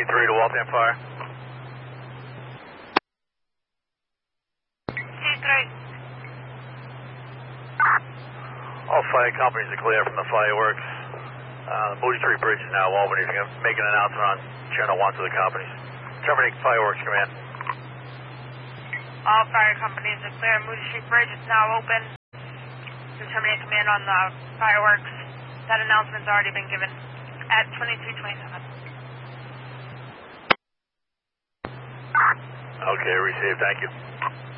T3 to Waltham Fire. T3. All fire companies are clear from the fireworks. Moody Street Bridge is now open. He's going to make an announcement on channel 1 to the companies. Terminate fireworks command. All fire companies are clear. Moody Street Bridge is now open. To terminate command on the fireworks. That announcement's already been given at 2327. Okay, received. Thank you.